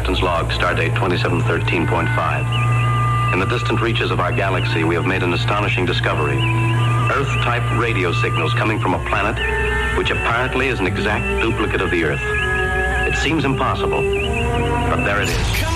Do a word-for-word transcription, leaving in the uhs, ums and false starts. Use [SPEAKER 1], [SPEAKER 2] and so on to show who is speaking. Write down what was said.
[SPEAKER 1] Captain's log, stardate twenty-seven thirteen point five. In the distant reaches of our galaxy, we have made an astonishing discovery. Earth-type radio signals coming from a planet which apparently is an exact duplicate of the Earth. It seems impossible, but there it is.